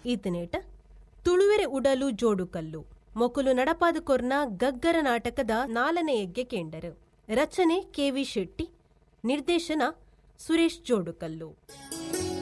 ಈತನೇಟ ತುಳುವೆರೆ ಉಡಲು ಜೋಡುಕಲ್ಲು ಮೊಕುಲು ನಡಪಾದ ಕೊರ್ನ ಗಗ್ಗರ ನಾಟಕದ 4ನೇ ಎಗ್ಗೆ ಕೇಂಡರು. ರಚನೆ KV ಶೆಟ್ಟಿ, ನಿರ್ದೇಶನ ಸುರೇಶ್ ಜೋಡುಕಲ್ಲು.